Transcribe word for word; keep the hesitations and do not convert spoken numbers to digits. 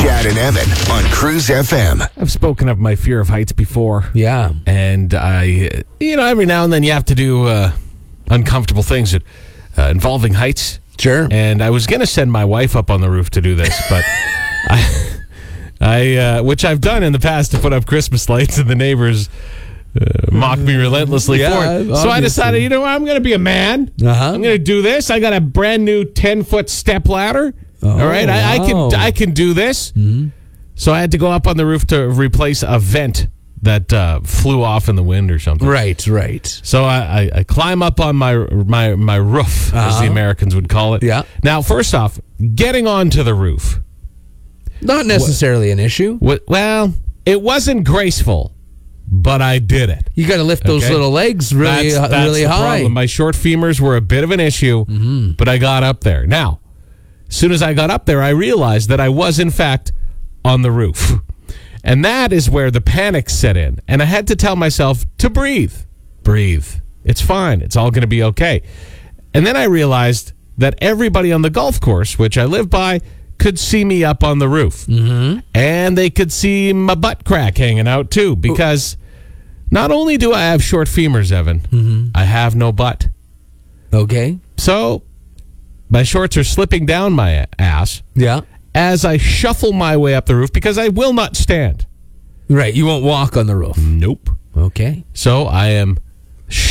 Chad and Evan on Cruise F M. I've spoken of my fear of heights before. Yeah. And I, you know, every now and then you have to do uh, uncomfortable things that, uh, involving heights. Sure. And I was going to send my wife up on the roof to do this, but I, I uh, which I've done in the past to put up Christmas lights, and the neighbors uh, mock me relentlessly Yeah, for it. obviously. So I decided, you know what, I'm going to be a man. Uh-huh. I'm going to do this. I got a brand new ten-foot step ladder. Oh, All right, I, I wow. can I can do this. Mm-hmm. So I had to go up on the roof to replace a vent that uh, flew off in the wind or something. Right, right. So I, I, I climb up on my my my roof, uh-huh. as the Americans would call it. Yeah. Now, first off, getting onto the roof. Not necessarily an issue. What, well, it wasn't graceful, but I did it. You got to lift those Okay. little legs really, that's, uh, that's really the high. problem. My short femurs were a bit of an issue, mm-hmm. but I got up there. Now, as soon as I got up there, I realized that I was, in fact, on the roof. And that is where the panic set in. And I had to tell myself to breathe. Breathe. It's fine. It's all going to be okay. And then I realized that everybody on the golf course, which I live by, could see me up on the roof. Mm-hmm. And they could see my butt crack hanging out, too, because not only do I have short femurs, Evan, mm-hmm. I have no butt. Okay. So my shorts are slipping down my ass. Yeah. As I shuffle my way up the roof, because I will not stand. Right. You won't walk on the roof. Nope. Okay. So I am